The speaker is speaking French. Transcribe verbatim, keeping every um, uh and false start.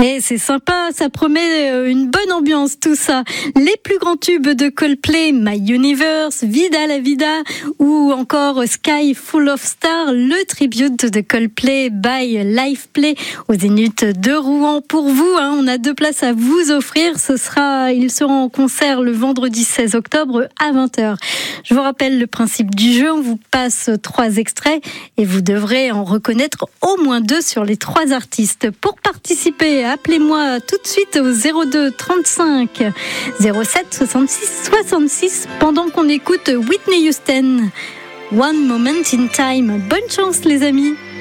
Et c'est sympa, ça promet une bonne ambiance tout ça. Les plus grands tubes de Coldplay, My Universe, Vida la Vida ou encore Sky Full of Stars, le tribute de Coldplay by Live Play au Zénith de Rouen. Pour vous, hein, on a deux places à vous offrir. Ce sera, ils seront en concert le vendredi seize octobre à vingt heures. Je vous rappelle le principe du jeu, on vous passe trois extraits et vous devrez en reconnaître au moins deux sur les trois artistes. Pour participer, appelez-moi tout de suite au zéro deux trente-cinq zéro sept soixante-six soixante-six pendant qu'on écoute Whitney Houston. One Moment in Time. Bonne chance les amis.